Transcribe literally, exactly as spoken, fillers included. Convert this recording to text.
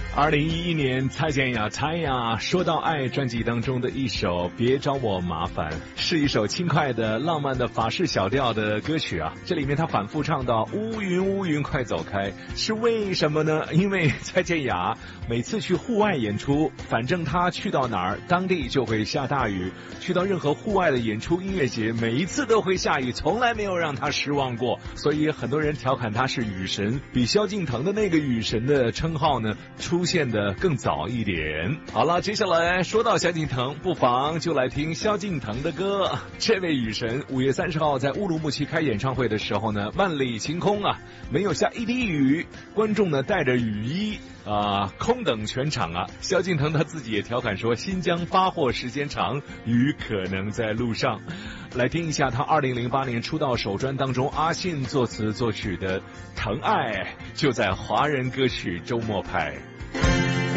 二零一一年，蔡健雅蔡呀说到爱专辑当中的一首《别找我麻烦》，是一首轻快的、浪漫的法式小调的歌曲啊。这里面他反复唱到乌云乌云快走开，是为什么呢？因为蔡健雅每次去户外演出，反正他去到哪儿，当地就会下大雨。去到任何户外的演出音乐节，每一次都会下雨，从来没有让他失望过。所以很多人调侃他是雨神，比萧敬腾的那个雨神的称号呢出现的更早一点。好了，接下来说到萧敬腾，不妨就来听萧敬腾的歌。这位雨神五月三十号在乌鲁木齐开演唱会的时候呢，万里晴空啊，没有下一滴雨，观众呢带着雨衣啊，空等全场啊。萧敬腾他自己也调侃说，新疆发货时间长，雨可能在路上。来听一下他二零零八年出道首专当中阿信作词作曲的《疼爱》，就在华人歌曲周末派。